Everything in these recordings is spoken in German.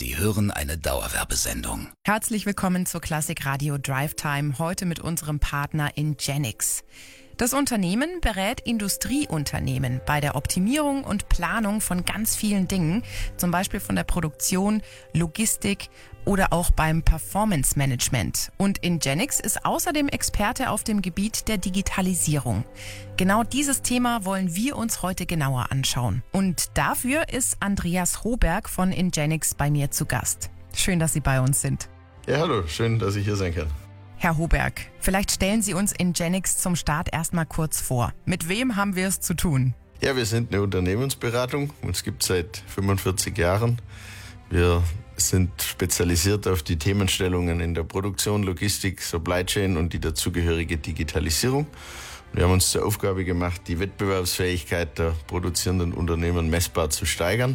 Sie hören eine Dauerwerbesendung. Herzlich willkommen zur Klassik Radio Drive Time, heute mit unserem Partner Ingenix. Das Unternehmen berät Industrieunternehmen bei der Optimierung und Planung von ganz vielen Dingen, zum Beispiel von der Produktion, Logistik oder auch beim Performance Management. Und Ingenix ist außerdem Experte auf dem Gebiet der Digitalisierung. Genau dieses Thema wollen wir uns heute genauer anschauen. Und dafür ist Andreas Hoberg von Ingenix bei mir zu Gast. Schön, dass Sie bei uns sind. Ja, hallo, schön, dass ich hier sein kann. Herr Hoberg, vielleicht stellen Sie uns Ingenix zum Start erstmal kurz vor. Mit wem haben wir es zu tun? Ja, wir sind eine Unternehmensberatung. Uns gibt es seit 45 Jahren. Wir sind spezialisiert auf die Themenstellungen in der Produktion, Logistik, Supply Chain und die dazugehörige Digitalisierung. Wir haben uns zur Aufgabe gemacht, die Wettbewerbsfähigkeit der produzierenden Unternehmen messbar zu steigern.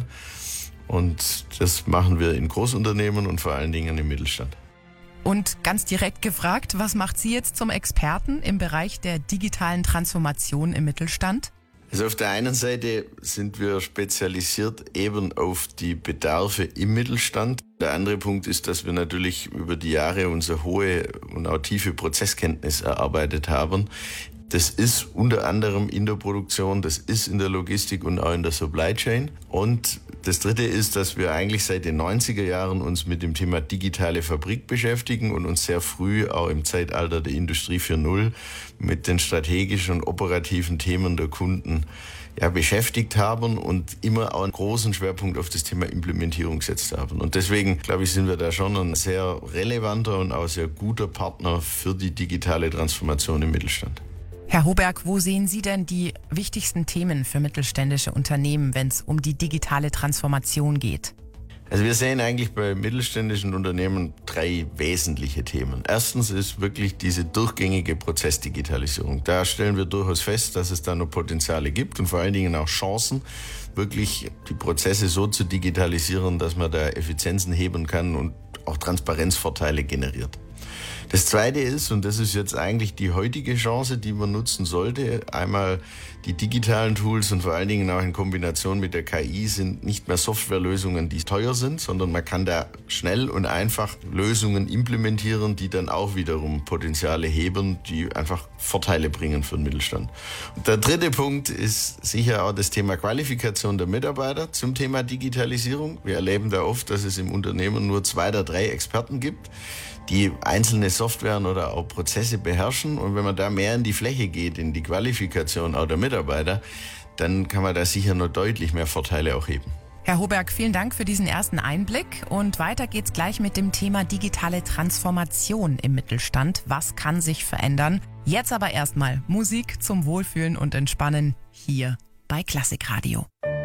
Und das machen wir in Großunternehmen und vor allen Dingen im Mittelstand. Und ganz direkt gefragt, was macht Sie jetzt zum Experten im Bereich der digitalen Transformation im Mittelstand? Also auf der einen Seite sind wir spezialisiert eben auf die Bedarfe im Mittelstand. Der andere Punkt ist, dass wir natürlich über die Jahre unsere hohe und auch tiefe Prozesskenntnis erarbeitet haben. Das ist unter anderem in der Produktion, das ist in der Logistik und auch in der Supply Chain. Und das Dritte ist, dass wir eigentlich seit den 90er Jahren uns mit dem Thema digitale Fabrik beschäftigen und uns sehr früh auch im Zeitalter der Industrie 4.0 mit den strategischen und operativen Themen der Kunden beschäftigt haben und immer auch einen großen Schwerpunkt auf das Thema Implementierung gesetzt haben. Und deswegen, glaube ich, sind wir da schon ein sehr relevanter und auch sehr guter Partner für die digitale Transformation im Mittelstand. Herr Hoberg, wo sehen Sie denn die wichtigsten Themen für mittelständische Unternehmen, wenn es um die digitale Transformation geht? Also wir sehen eigentlich bei mittelständischen Unternehmen 3 wesentliche Themen. Erstens ist wirklich diese durchgängige Prozessdigitalisierung. Da stellen wir durchaus fest, dass es da noch Potenziale gibt und vor allen Dingen auch Chancen, wirklich die Prozesse so zu digitalisieren, dass man da Effizienzen heben kann und auch Transparenzvorteile generiert. Das Zweite ist, und das ist jetzt eigentlich die heutige Chance, die man nutzen sollte, einmal die digitalen Tools und vor allen Dingen auch in Kombination mit der KI sind nicht mehr Softwarelösungen, die teuer sind, sondern man kann da schnell und einfach Lösungen implementieren, die dann auch wiederum Potenziale heben, die einfach Vorteile bringen für den Mittelstand. Und der dritte Punkt ist sicher auch das Thema Qualifikation der Mitarbeiter zum Thema Digitalisierung. Wir erleben da oft, dass es im Unternehmen nur 2 oder 3 Experten gibt, die einzelne Softwaren oder auch Prozesse beherrschen. Und wenn man da mehr in die Fläche geht, in die Qualifikation auch der Mitarbeiter, dann kann man da sicher noch deutlich mehr Vorteile auch heben. Herr Hoberg, vielen Dank für diesen ersten Einblick. Und weiter geht's gleich mit dem Thema digitale Transformation im Mittelstand. Was kann sich verändern? Jetzt aber erstmal Musik zum Wohlfühlen und Entspannen hier bei Klassik Radio.